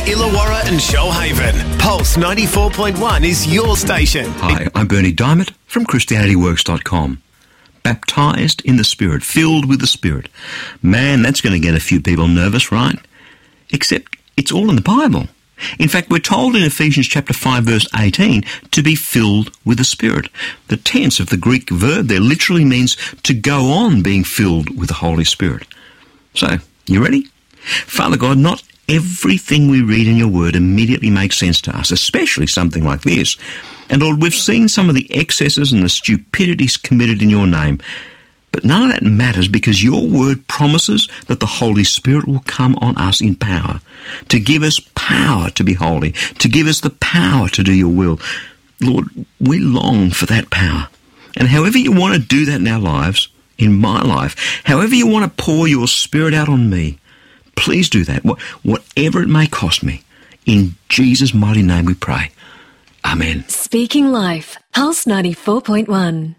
Illawarra and Shoalhaven. Pulse 94.1 is your station. Hi, I'm Bernie Diamond from ChristianityWorks.com. Baptised in the Spirit, filled with the Spirit. Man, that's going to get a few people nervous, right? Except it's all in the Bible. In fact, we're told in Ephesians chapter 5, verse 18, to be filled with the Spirit. The tense of the Greek verb there literally means to go on being filled with the Holy Spirit. So, you ready? Father God, not everything we read in your word immediately makes sense to us, especially something like this. And Lord, we've seen some of the excesses and the stupidities committed in your name. But none of that matters because your word promises that the Holy Spirit will come on us in power, to give us power to be holy, to give us the power to do your will. Lord, we long for that power. And however you want to do that in our lives, in my life, however you want to pour your Spirit out on me, please do that, whatever it may cost me. In Jesus' mighty name we pray. Amen. Speaking Life, Pulse 94.1.